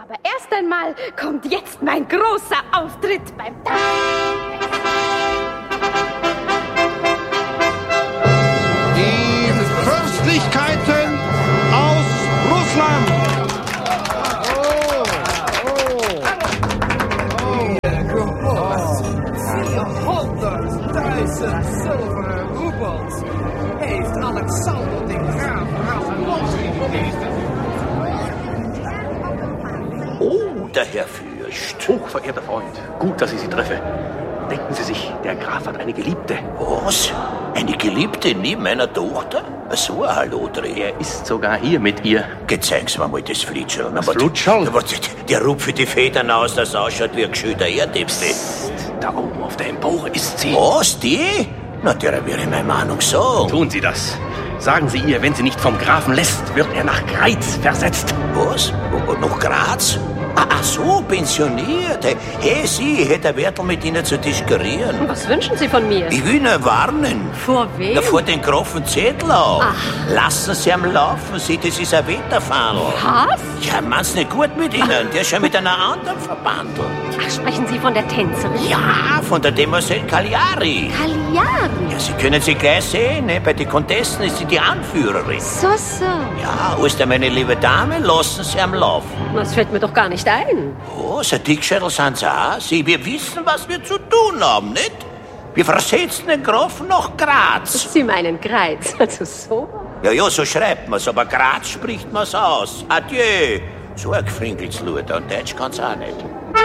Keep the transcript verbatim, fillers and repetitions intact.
Aber erst einmal kommt jetzt mein großer Auftritt beim Tag. Die Fürstlichkeiten aus Russland. vierhonderdduizend zilveren roebels heeft Alexander de Graaf losgegeven. Oh, der Herr Fürst. Hochverehrter Freund, gut, dass ich Sie treffe. Denken Sie sich, der Graf hat eine Geliebte. Was? Eine Geliebte neben meiner Tochter? So ein Hallodreh. Er ist sogar hier mit ihr. Jetzt zeigen Sie mir mal das Flitschel. Das Flutschel? Der rupft die Federn aus, das ausschaut wie ein geschütter Erdäpfel. Da oben auf der Empore ist sie. Was, die? Na, der wäre meine Meinung so. Tun Sie das. Sagen Sie ihr, wenn sie nicht vom Grafen lässt, wird er nach Greiz versetzt. Was? Nach Graz? Ah, ach so, pensioniert. Hey, Sie, hätte der Wertel mit Ihnen zu diskutieren. Was wünschen Sie von mir? Ich will ihn warnen. Vor wem? Na, vor den Grafen Zettel. Lassen Sie ihn laufen, Sie, das ist ein Wetterfahndel. Was? Ja, meinst nicht gut mit Ihnen? Der ist schon mit einer anderen verbandelt. Ach, sprechen Sie von der Tänzerin? Ja, von der Demoiselle Cagliari. Cagliari? Ja, Sie können sie gleich sehen, ne? Bei den Contesten ist sie die Anführerin. So, so. Ja, wo ist denn meine liebe Dame? Lassen Sie ihn laufen. Das fällt mir doch gar nicht ein. Oh, so Dickschädel sind Sie auch. Sie, wir wissen, was wir zu tun haben, nicht? Wir versetzen den Grafen nach Graz. Sie meinen Greiz, also so? Ja, ja, so schreibt man's, aber Graz spricht man's aus. Adieu. So ein gefrinkeltes Luder, und Deutsch kann's auch nicht.